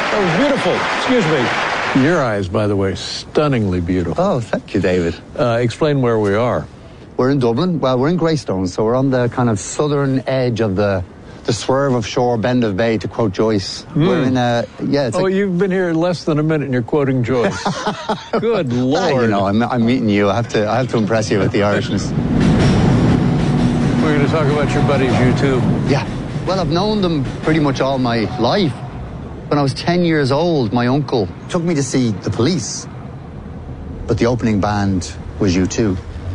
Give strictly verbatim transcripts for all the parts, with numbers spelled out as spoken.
That was beautiful. Excuse me. Your eyes, by the way, stunningly beautiful. Oh, thank you, David. Uh, explain where we are. We're in Dublin. Well, we're in Greystone, so we're on the kind of southern edge of the the swerve of shore, bend of bay, to quote Joyce. Mm. We're in a yeah. It's oh, like, you've been here less than a minute, and you're quoting Joyce. Good Lord! Ah, you know, I'm, I'm meeting you. I have to I have to impress you with the Irishness. We're going to talk about your buddies, U two. Yeah. Well, I've known them pretty much all my life. When I was ten years old, my uncle took me to see The Police, but the opening band was U two.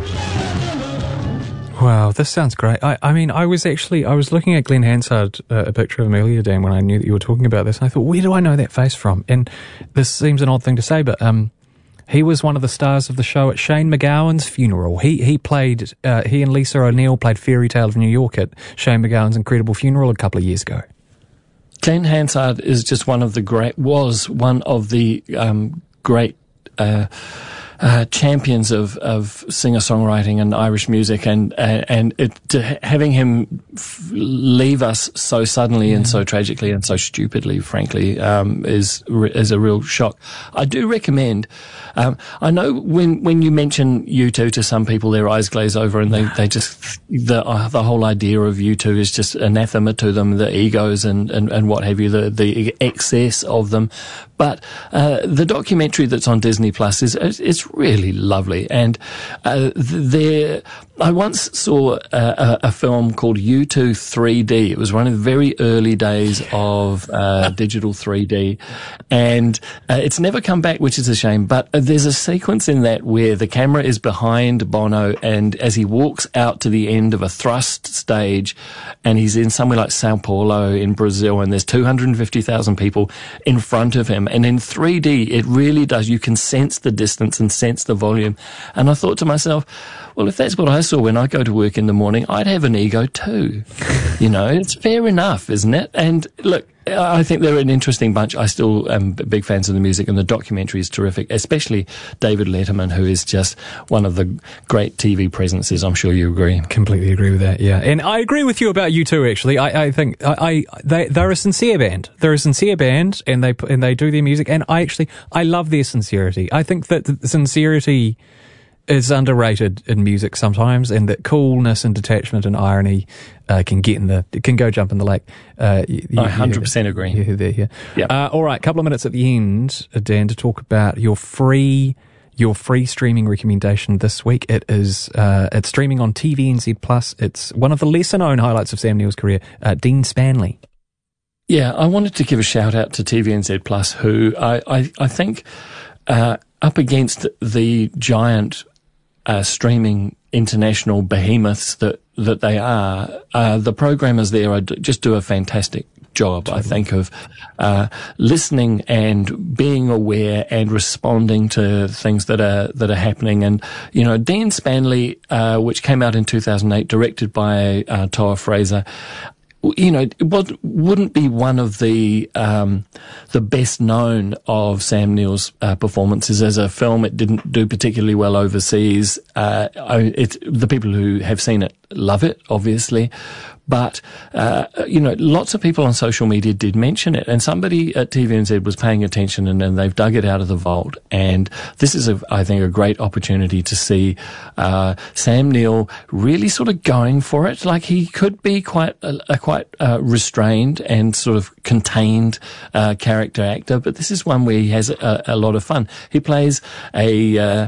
Wow, this sounds great. I, I mean, I was actually, I was looking at Glenn Hansard, uh, a picture of him earlier, Dan, when I knew that you were talking about this, and I thought, where do I know that face from? And this seems an odd thing to say, but um, he was one of the stars of the show at Shane MacGowan's funeral. He he played, uh, he and Lisa O'Neill played Fairy Tale of New York at Shane MacGowan's incredible funeral a couple of years ago. Glenn Hansard is just one of the great, was one of the um, great uh Uh, champions of, of singer-songwriting and Irish music, and and, and it, to having him f- leave us so suddenly yeah. and so tragically and so stupidly, frankly, um, is is a real shock. I do recommend. Um, I know when when you mention U two to some people, their eyes glaze over, and they, they just the uh, the whole idea of U two is just anathema to them, the egos and, and, and what have you, the the excess of them. But uh, the documentary that's on Disney Plus is it's really lovely, and uh, there. I once saw a, a, a film called U two three D. It was one of the very early days of uh, digital three D, and uh, it's never come back, which is a shame. But uh, there's a sequence in that where the camera is behind Bono, and as he walks out to the end of a thrust stage, and he's in somewhere like Sao Paulo in Brazil, and there's two hundred fifty thousand people in front of him, and in three D, it really does. You can sense the distance and sense the volume. And I thought to myself, well, if that's what I saw when I go to work in the morning, I'd have an ego too. You know, it's fair enough, isn't it? And look, I think they're an interesting bunch. I still am big fans of the music, and the documentary is terrific, especially David Letterman, who is just one of the great T V presences. I'm sure you agree. Completely agree with that, yeah. And I agree with you about U two, actually. I, I think I, I they, they're a sincere band. They're a sincere band, and they and they do their music, and I actually, I love their sincerity. I think that the sincerity is underrated in music sometimes, and that coolness and detachment and irony uh, can get in the can go jump in the lake. Uh, you, I one hundred percent yeah, agree. Yeah, there, yeah. yeah. Uh, all right, a couple of minutes at the end, Dan, to talk about your free your free streaming recommendation this week. It is uh, it's streaming on T V N Z Plus. It's one of the lesser known highlights of Sam Neill's career. Uh, Dean Spanley. Yeah, I wanted to give a shout out to T V N Z Plus, who I I, I think uh, up against the giant Uh, streaming international behemoths that, that they are, uh, the programmers there are, just do a fantastic job, I think, of uh, listening and being aware and responding to things that are that are happening. And you know, Dean Spanley, uh, which came out in two thousand eight, directed by uh, Toa Fraser. You know, it wouldn't be one of the um, the best known of Sam Neill's uh, performances as a film. It didn't do particularly well overseas. Uh, it, the people who have seen it love it, obviously. But, uh, you know, lots of people on social media did mention it, and somebody at T V N Z was paying attention, and then they've dug it out of the vault. And this is, a, I think, a great opportunity to see uh, Sam Neill really sort of going for it. Like, he could be quite a, a quite uh, restrained and sort of contained uh, character actor, but this is one where he has a, a lot of fun. He plays a uh,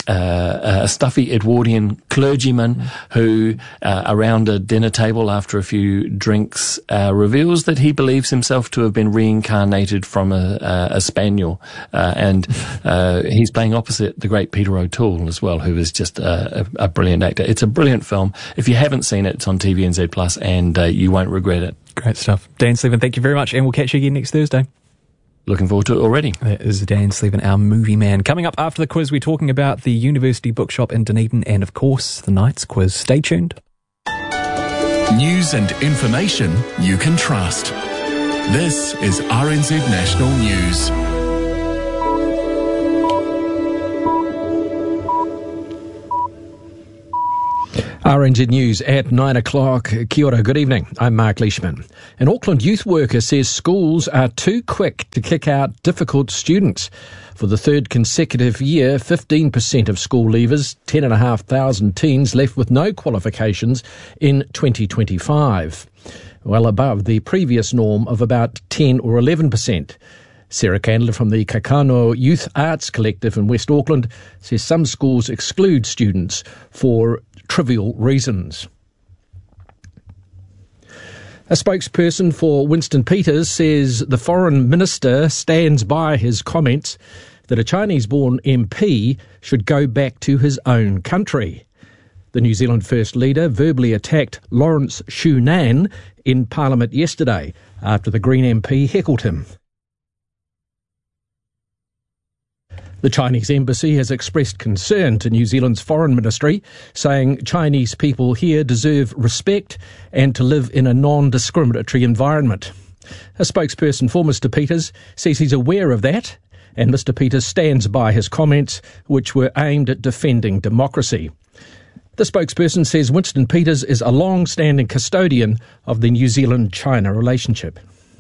Uh, a stuffy Edwardian clergyman mm. who, uh, around a dinner table after a few drinks, uh, reveals that he believes himself to have been reincarnated from a, a, a spaniel. Uh, and uh, he's playing opposite the great Peter O'Toole as well, who is just a, a, a brilliant actor. It's a brilliant film. If you haven't seen it, it's on T V N Z Plus, and uh, you won't regret it. Great stuff. Dan Slevin, thank you very much, and we'll catch you again next Thursday. Looking forward to it already. That is Dan Slevin, our movie man. Coming up after the quiz, we're talking about the University Bookshop in Dunedin and, of course, the night's quiz. Stay tuned. News and information you can trust. This is R N Z National News. R N Z News at nine o'clock. Kia ora, good evening. I'm Mark Leishman. An Auckland youth worker says schools are too quick to kick out difficult students. For the third consecutive year, fifteen percent of school leavers, ten thousand five hundred teens, left with no qualifications in twenty twenty-five, well above the previous norm of about ten or eleven percent. Sarah Candler from the Kakano Youth Arts Collective in West Auckland says some schools exclude students for trivial reasons. A spokesperson for Winston Peters says the foreign minister stands by his comments that a Chinese-born M P should go back to his own country. The New Zealand First Leader verbally attacked Lawrence Shunan in Parliament yesterday after the Green M P heckled him. The Chinese embassy has expressed concern to New Zealand's foreign ministry, saying Chinese people here deserve respect and to live in a non-discriminatory environment. A spokesperson for Mister Peters says he's aware of that, and Mister Peters stands by his comments, which were aimed at defending democracy. The spokesperson says Winston Peters is a long-standing custodian of the New Zealand-China relationship.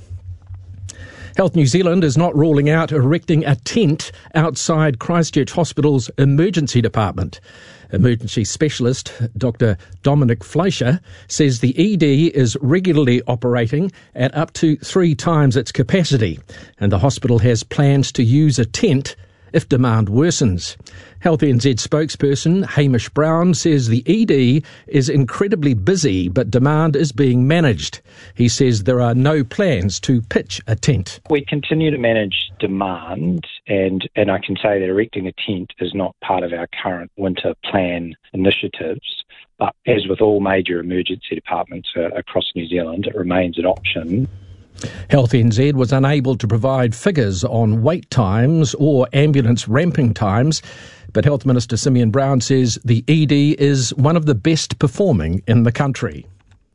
Health New Zealand is not ruling out erecting a tent outside Christchurch Hospital's emergency department. Emergency specialist Doctor Dominic Fleischer says the E D is regularly operating at up to three times its capacity, and the hospital has plans to use a tent if demand worsens. Health N Z spokesperson Hamish Brown says the E D is incredibly busy, but demand is being managed. He says there are no plans to pitch a tent. We continue to manage demand, and, and I can say that erecting a tent is not part of our current winter plan initiatives. But as with all major emergency departments uh, across New Zealand, it remains an option. Health N Z was unable to provide figures on wait times or ambulance ramping times, but Health Minister Simeon Brown says the E D is one of the best performing in the country.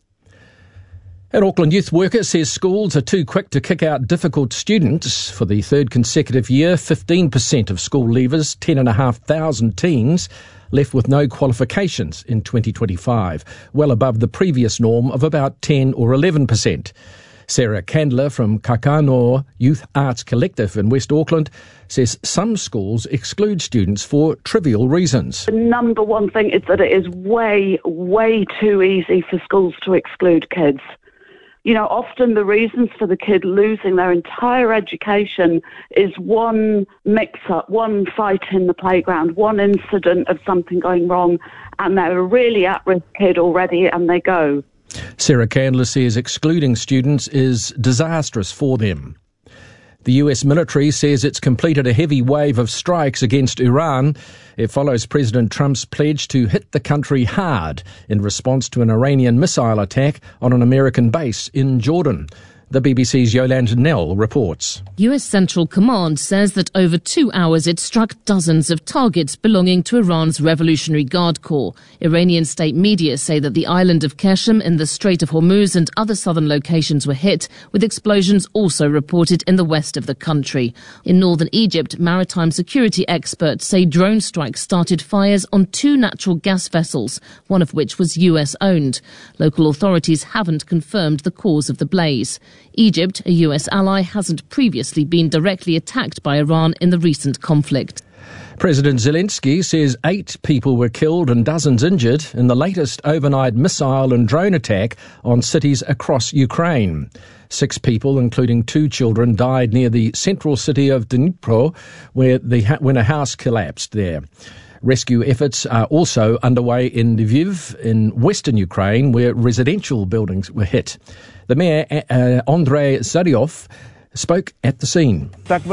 An Auckland youth worker says schools are too quick to kick out difficult students. For the third consecutive year, fifteen percent of school leavers, ten thousand five hundred teens, left with no qualifications in twenty twenty-five, well above the previous norm of about ten or eleven percent. Sarah Candler from Kakano Youth Arts Collective in West Auckland says some schools exclude students for trivial reasons. The number one thing is that it is way, way too easy for schools to exclude kids. You know, often the reasons for the kid losing their entire education is one mix-up, one fight in the playground, one incident of something going wrong, and they're a really at-risk kid already, and they go. Sarah Candler says excluding students is disastrous for them. The U S military says it's completed a heavy wave of strikes against Iran. It follows President Trump's pledge to hit the country hard in response to an Iranian missile attack on an American base in Jordan. The B B C's Yolanda Nell reports. U S Central Command says that over two hours it struck dozens of targets belonging to Iran's Revolutionary Guard Corps. Iranian state media say that the island of Qeshm in the Strait of Hormuz and other southern locations were hit, with explosions also reported in the west of the country. In northern Egypt, maritime security experts say drone strikes started fires on two natural gas vessels, one of which was U S-owned. Local authorities haven't confirmed the cause of the blaze. Egypt, a U S ally, hasn't previously been directly attacked by Iran in the recent conflict. President Zelensky says eight people were killed and dozens injured in the latest overnight missile and drone attack on cities across Ukraine. Six people, including two children, died near the central city of Dnipro, where the, when a house collapsed there. Rescue efforts are also underway in Lviv, in western Ukraine, where residential buildings were hit. The mayor, uh, Andrei Zaryov, spoke at the scene.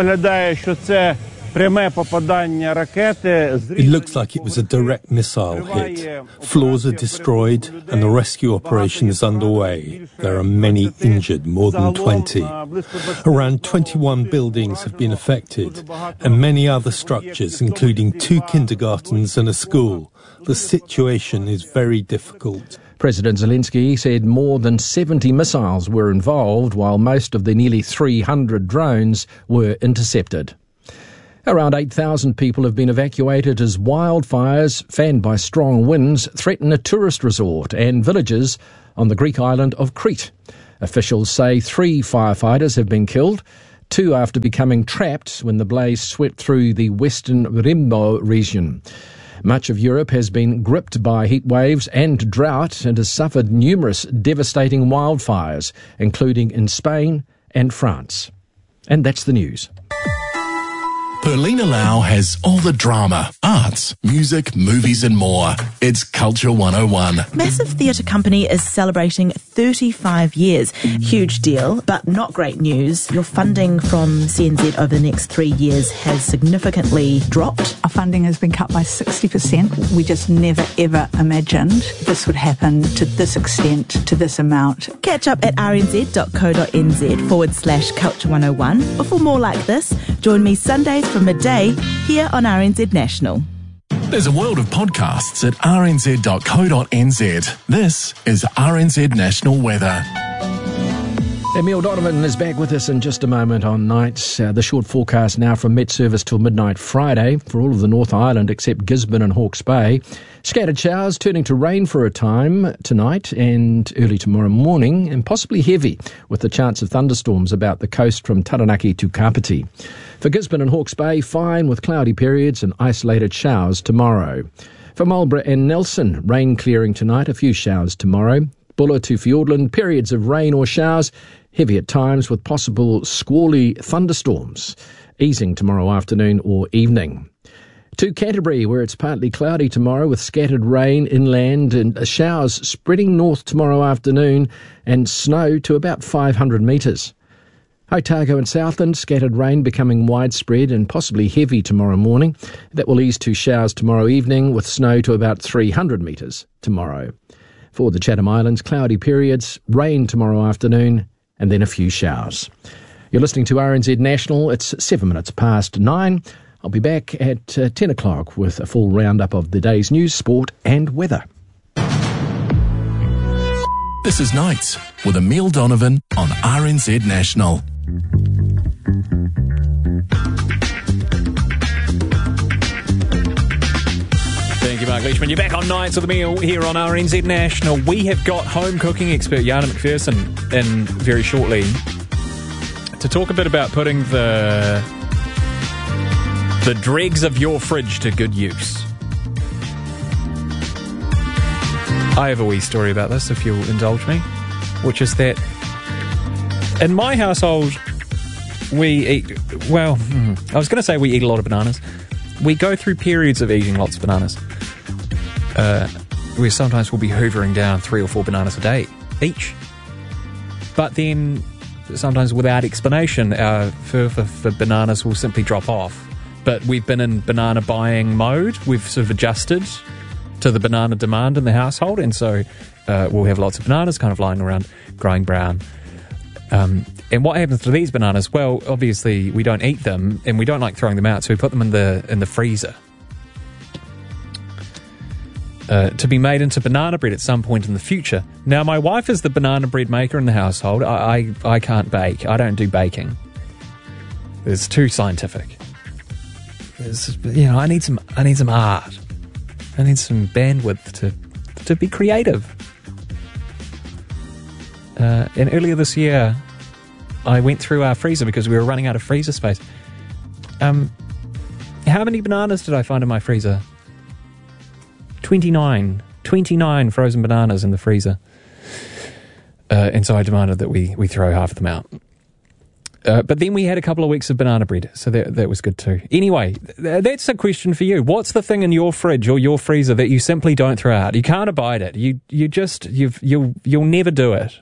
It looks like it was a direct missile hit. Floors are destroyed and the rescue operation is underway. There are many injured, more than twenty. Around twenty-one buildings have been affected and many other structures, including two kindergartens and a school. The situation is very difficult. President Zelensky said more than seventy missiles were involved, while most of the nearly three hundred drones were intercepted. Around eight thousand people have been evacuated as wildfires, fanned by strong winds, threaten a tourist resort and villages on the Greek island of Crete. Officials say three firefighters have been killed, two after becoming trapped when the blaze swept through the western Rimbo region. Much of Europe has been gripped by heat waves and drought and has suffered numerous devastating wildfires, including in Spain and France. And that's the news. Perlina Lau has all the drama, arts, music, movies and more. It's Culture one oh one. Massive theatre company is celebrating thirty-five years. Huge deal, but not great news. Your funding from C N Z over the next three years has significantly dropped. Our funding has been cut by sixty percent. We just never ever imagined this would happen to this extent, to this amount. Catch up at rnz.co.nz forward slash culture 101. Or for more like this, join me Sundays from midday here on R N Z National. There's a world of podcasts at r n z dot co dot n z. This is R N Z National Weather. Emil Donovan is back with us in just a moment on nights. Uh, the short forecast now from Met Service till midnight Friday for all of the North Island except Gisborne and Hawke's Bay. Scattered showers turning to rain for a time tonight and early tomorrow morning, and possibly heavy with the chance of thunderstorms about the coast from Taranaki to Kapiti. For Gisborne and Hawke's Bay, fine with cloudy periods and isolated showers tomorrow. For Marlborough and Nelson, rain clearing tonight, a few showers tomorrow. Buller to Fiordland, periods of rain or showers, heavy at times with possible squally thunderstorms, easing tomorrow afternoon or evening. To Canterbury, where it's partly cloudy tomorrow with scattered rain inland and showers spreading north tomorrow afternoon and snow to about five hundred metres. Otago and Southland, scattered rain becoming widespread and possibly heavy tomorrow morning. That will ease to showers tomorrow evening with snow to about three hundred metres tomorrow. For the Chatham Islands, cloudy periods, rain tomorrow afternoon, and then a few showers. You're listening to R N Z National. It's seven minutes past nine. I'll be back at uh, ten o'clock with a full roundup of the day's news, sport and weather. This is Nights with Emil Donovan on R N Z National. Thank you, Mark Leishman. You're back on Nights with Emil here on R N Z National. We have got home cooking expert Jana McPherson in very shortly to talk a bit about putting the the dregs of your fridge to good use. I have a wee story about this, if you'll indulge me, which is that in my household, we eat, well, I was going to say we eat a lot of bananas. We go through periods of eating lots of bananas. Uh, we sometimes will be hoovering down three or four bananas a day each. But then, sometimes without explanation, our fervour for bananas will simply drop off. But we've been in banana buying mode. We've sort of adjusted to the banana demand in the household, and so uh, we'll have lots of bananas kind of lying around, growing brown. Um, and what happens to these bananas? Well, obviously we don't eat them, and we don't like throwing them out, so we put them in the in the freezer uh, to be made into banana bread at some point in the future. Now, my wife is the banana bread maker in the household. I I, I can't bake. I don't do baking. It's too scientific. It's, you know, I need some. I need some art. I need some bandwidth to to be creative. Uh, and earlier this year, I went through our freezer because we were running out of freezer space. Um, how many bananas did I find in my freezer? twenty-nine. twenty-nine frozen bananas in the freezer. Uh, and so I demanded that we, we throw half of them out. Uh, but then we had a couple of weeks of banana bread, so that that was good too. Anyway, th- that's a question for you. What's the thing in your fridge or your freezer that you simply don't throw out? You can't abide it. You you just you've you'll you'll never do it.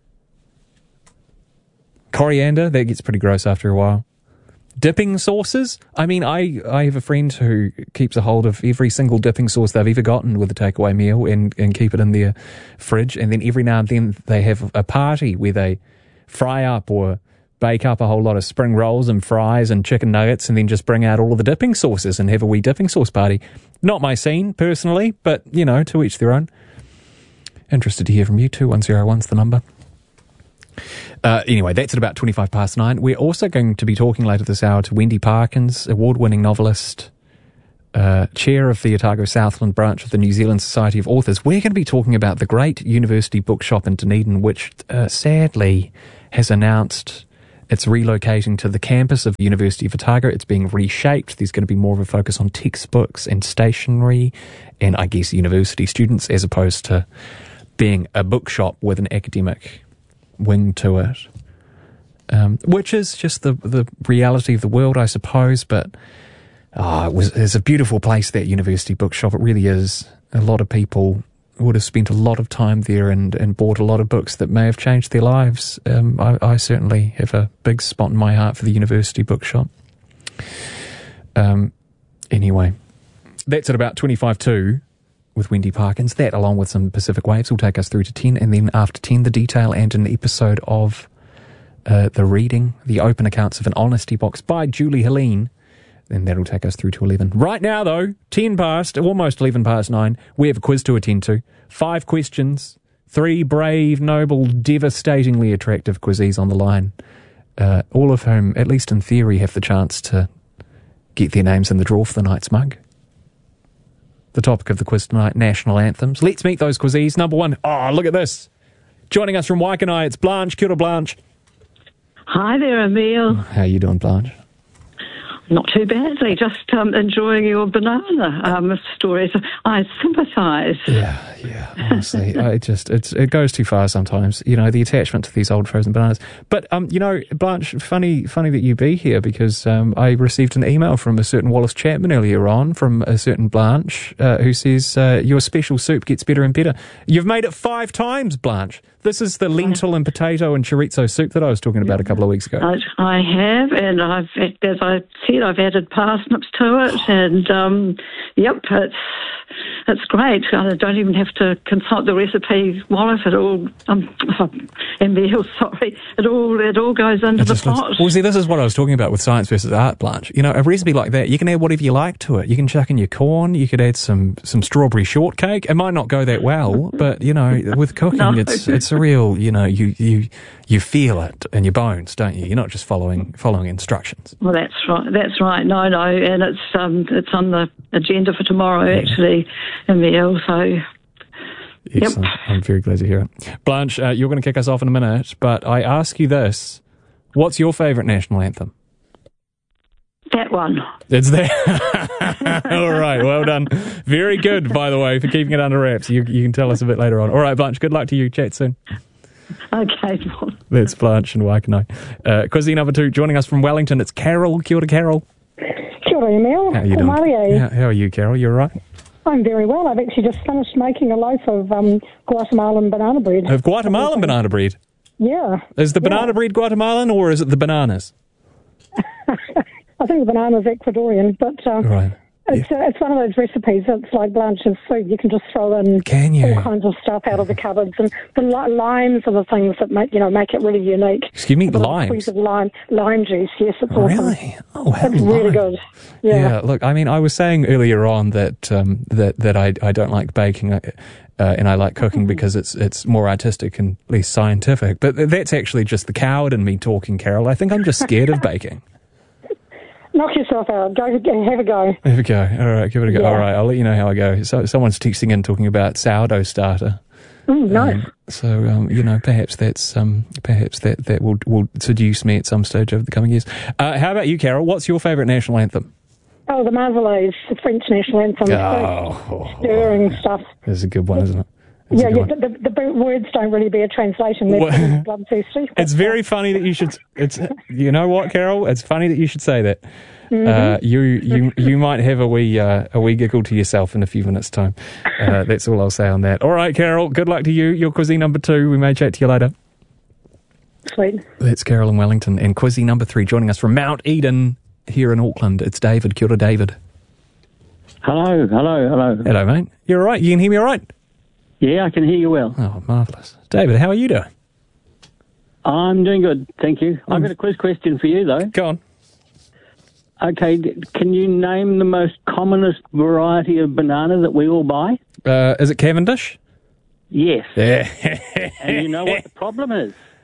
Coriander, that gets pretty gross after a while. Dipping sauces. I mean, I I have a friend who keeps a hold of every single dipping sauce they've ever gotten with a takeaway meal and and keep it in their fridge. And then every now and then they have a party where they fry up or bake up a whole lot of spring rolls and fries and chicken nuggets and then just bring out all of the dipping sauces and have a wee dipping sauce party. Not my scene, personally, but, you know, to each their own. Interested to hear from you. two one zero one's the number. Uh, anyway, that's at about twenty-five past nine. We're also going to be talking later this hour to Wendy Parkins, award-winning novelist, uh, chair of the Otago Southland branch of the New Zealand Society of Authors. We're going to be talking about the great university bookshop in Dunedin, which uh, sadly has announced it's relocating to the campus of the University of Otago. It's being reshaped. There's going to be more of a focus on textbooks and stationery and, I guess, university students, as opposed to being a bookshop with an academic wing to it, um, which is just the the reality of the world, I suppose. But oh, it was it's a beautiful place, that university bookshop. It really is. A lot of people would have spent a lot of time there and, and bought a lot of books that may have changed their lives. Um, I, I certainly have a big spot in my heart for the university bookshop. Um, anyway, that's at about twenty-five to with Wendy Parkins. That, along with some Pacific Waves, will take us through to ten, and then after ten, the detail and an episode of uh, The Reading, the open accounts of an honesty box by Julie Helene. Then that'll take us through to eleven. Right now, though, ten past, almost eleven past nine, we have a quiz to attend to. Five questions, three brave, noble, devastatingly attractive quizzes on the line, uh, all of whom, at least in theory, have the chance to get their names in the draw for the night's mug. The topic of the quiz tonight, national anthems. Let's meet those quizzes. Number one, oh, look at this. Joining us from Waikanai, it's Blanche. Kia ora, Blanche. Hi there, Emile. How you doing, Blanche? Not too badly, just um, enjoying your banana um, stories. I sympathise. Yeah, yeah, honestly. I just, it's, it goes too far sometimes, you know, the attachment to these old frozen bananas. But, um, you know, Blanche, funny funny that you be here, because um, I received an email from a certain Wallace Chapman earlier on, from a certain Blanche, uh, who says, uh, your special soup gets better and better. You've made it five times, Blanche. This is the lentil and potato and chorizo soup that I was talking about a couple of weeks ago. I, I have, and I've, as I said, I've added parsnips to it, and um, yep, it's it's great. I don't even have to consult the recipe while it all, um, M B L, sorry, it all it all goes into the pot. Looks, well, see, this is what I was talking about with Science versus Art, Blanche. You know, a recipe like that, you can add whatever you like to it. You can chuck in your corn, you could add some, some strawberry shortcake. It might not go that well, but, you know, with cooking, no. it's it's a real, you know, you, you you feel it in your bones, don't you? You're not just following following instructions. Well, that's right. That's right. No, no, and it's um it's on the agenda for tomorrow, yeah. actually, in the L. So. Excellent. Yep. I'm very glad to hear it. Blanche, uh, you're going to kick us off in a minute, but I ask you this: what's your favourite national anthem? That one. It's that. All right, well done. Very good, by the way, for keeping it under wraps. You, you can tell us a bit later on. All right, Blanche, good luck to you. Chat soon. Okay. That's Blanche and Waikanai. Uh, Quizzy number two, joining us from Wellington, it's Carol. Kia ora, Carol. Kia ora, Emile. How are you doing? How are you? How, how are you, Carol? You all right? I'm very well. I've actually just finished making a loaf of um, Guatemalan banana bread. Of Guatemalan banana bread? Yeah. Is the yeah. banana bread Guatemalan, or is it the bananas? I think the banana's Ecuadorian, but uh, right. it's, yeah. uh, it's one of those recipes. It's like Blanche's soup. You can just throw in can you? all kinds of stuff out of the cupboards, and the li- limes are the things that make you know make it really unique. Excuse me, limes. Squeeze of lime, lime juice. Yes, it's really? awesome. Oh, how it's really good. Yeah. yeah. Look, I mean, I was saying earlier on that um, that that I I don't like baking. Uh, and I like cooking because it's it's more artistic and less scientific. But that's actually just the coward in me talking, Carol. I think I'm just scared of baking. Knock yourself out. Go, go, have a go. Have a go. All right, give it a go. Yeah. All right, I'll let you know how I go. So, someone's texting in talking about sourdough starter. Mm, nice. Um, so, um, you know, perhaps that's um, perhaps that, that will will seduce me at some stage over the coming years. Uh, how about you, Carol? What's your favourite national anthem? Oh, the Marseillaise, the French national anthem. Oh, stirring stuff. It's a good one, isn't it? It's yeah, yeah. The, the, the words don't really bear translation. They're bloodthirsty. It's very funny that you should. It's you know what, Carol? It's funny that you should say that. Mm-hmm. Uh, you you you might have a wee uh, a wee giggle to yourself in a few minutes' time. Uh, that's all I'll say on that. All right, Carol. Good luck to you. Your Quizzy number two. We may chat to you later. Sweet. That's Carol in Wellington. And Quizzy number three, joining us from Mount Eden here in Auckland. It's David. Kia ora, David. Hello, hello, hello. Hello, mate. You're all right? You can hear me all right? Yeah, I can hear you well. Oh, marvellous. David, how are you doing? I'm doing good, thank you. Mm. I've got a quiz question for you, though. Go on. Okay, can you name the most commonest variety of banana that we all buy? Uh, is it Cavendish? Yes. Yeah. And you know what the problem is?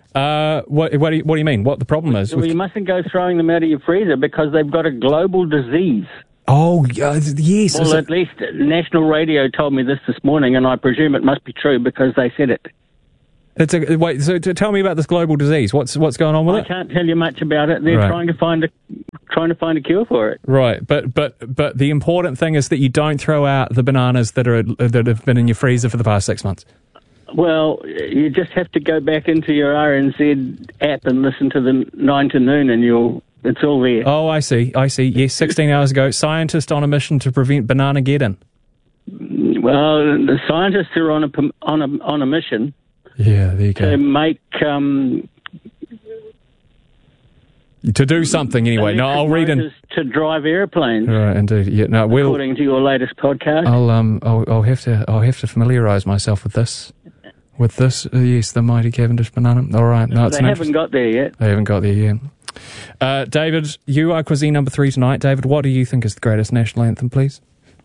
Uh, what, what, do you, what do you mean? What the problem is? Well, with... you mustn't go throwing them out of your freezer because they've got a global disease. Oh, uh, yes. Well, at least National Radio told me this this morning, and I presume it must be true because they said it. It's a, wait, so to tell me about this global disease. What's what's going on with I it? I can't tell you much about it. They're Right. trying to find a trying to find a cure for it. Right, but but but the important thing is that you don't throw out the bananas that are that have been in your freezer for the past six months. Well, you just have to go back into your R N Z app and listen to the nine to noon, and you'll it's all there. Oh, I see, I see. Yes, sixteen hours ago, scientist on a mission to prevent banana-geddon. Well, the scientists are on a on a on a mission. Yeah, there you go. To make um, to do something anyway. No, I'll read in. To drive airplanes. Right, indeed. Yeah, no, we'll. According to your latest podcast. I'll um, I'll, I'll have to, I'll have to familiarise myself with this, with this. Uh, yes, the mighty Cavendish banana. All right, no, it's they haven't got there yet. They haven't got there yet. Uh, David, you are cuisine number three tonight. David, what do you think is the greatest national anthem, please?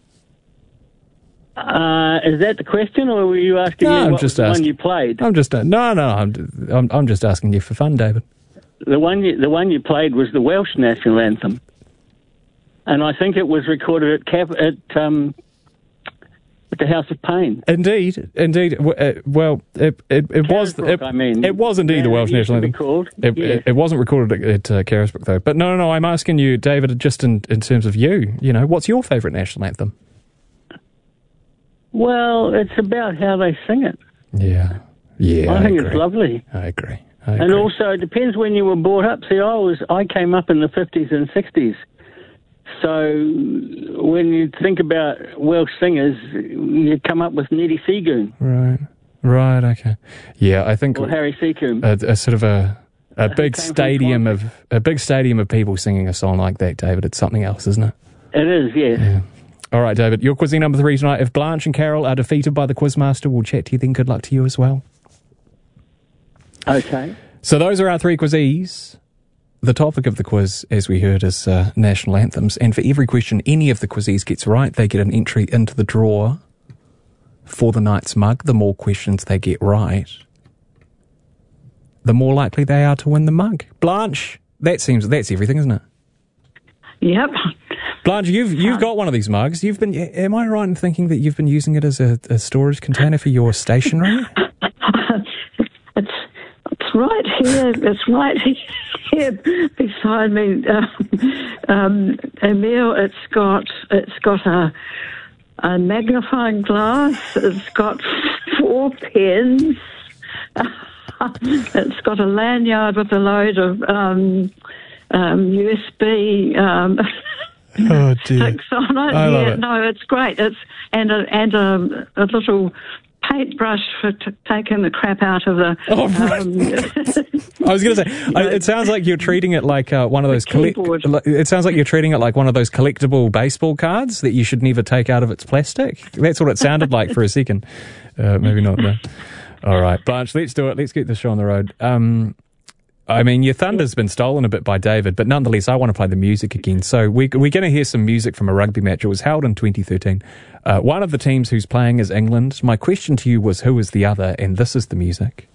Uh, is that the question, or were you asking No, me I'm what just was the asking. one you played? I'm just uh, no, no. I'm, I'm, I'm just asking you for fun, David. The one, you, the one you played was the Welsh national anthem, and I think it was recorded at Cap, at um, at the House of Pain. Indeed, indeed. W- uh, well, it it, it was. It, I mean, it was indeed the Welsh it used national to be anthem. called. It, Yes. it, it wasn't recorded at, at uh, Carisbrook though. But no, no, no. I'm asking you, David, just in, in terms of you. You know, what's your favourite national anthem? Well, it's about how they sing it. Yeah, yeah. I, I think agree. it's lovely. I agree. I And agree. also, it depends when you were brought up. See, I was I came up in the fifties and sixties. So when you think about Welsh singers, you come up with Neddy Seagoon Right, right. Okay. Yeah, I think or Harry Seacombe. a, a sort of a a big came from stadium of a big stadium of people singing a song like that, David. It's something else, isn't it? It is, yes. Yeah. All right, David. Your cuisine number three tonight. If Blanche and Carol are defeated by the Quizmaster, we'll chat to you then. Good luck to you as well. Okay. So those are our three quizzes. The topic of the quiz, as we heard, is uh, national anthems. And for every question any of the quizzes gets right, they get an entry into the draw for the night's mug. The more questions they get right, the more likely they are to win the mug. Blanche, that seems that's everything, isn't it? Yep. Blanche, you've you've got one of these mugs. You've been. Am I right in thinking that you've been using it as a, a storage container for your stationery? It's it's right here. It's right here beside me, um, um, Emil. It's got it's got a a magnifying glass. It's got four pens. It's got a lanyard with a load of um, um, U S B. Um, Oh dear! sticks on it. I love yeah, it. no, it's great. It's and a and a, a little paintbrush for t- taking the crap out of the. Oh, right. um, I was going to say, I, it sounds like you're treating it like uh, one of those. Collect- it sounds like you're treating it like one of those collectible baseball cards that you should never take out of its plastic. That's what it sounded like for a second. Uh, maybe not. Though. All right, Blanche, let's do it. Let's get this show on the road. Um, I mean, your thunder's been stolen a bit by David, but nonetheless, I want to play the music again. So we, we're going to hear some music from a rugby match. It was held in twenty thirteen. Uh, one of the teams who's playing is England. My question to you was, who is the other? And this is the music.